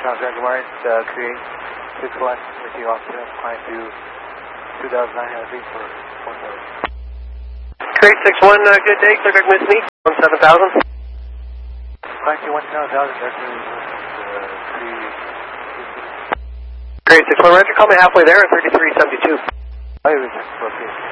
Charles Grand Martin, create 61 with you off to climb to 2,900 feet for 1,000. Create 61, good day, clear back miss me, 17,000. Climb to 1,000, that's Create 61, Roger, call me halfway there at 3372. I was okay.